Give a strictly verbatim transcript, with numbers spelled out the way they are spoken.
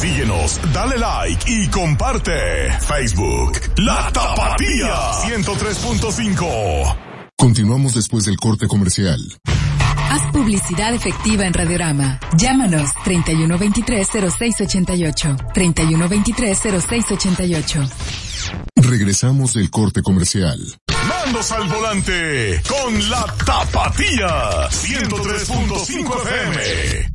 Síguenos, dale like y comparte. Facebook, La Tapatía ciento tres punto cinco. Continuamos después del corte comercial. Haz publicidad efectiva en Radiorama. Llámanos treinta y uno veintitrés cero seis ochenta y ocho. treinta y uno veintitrés cero seis ochenta y ocho. Regresamos del corte comercial. Mandos al volante con La Tapatía ciento tres punto cinco F M.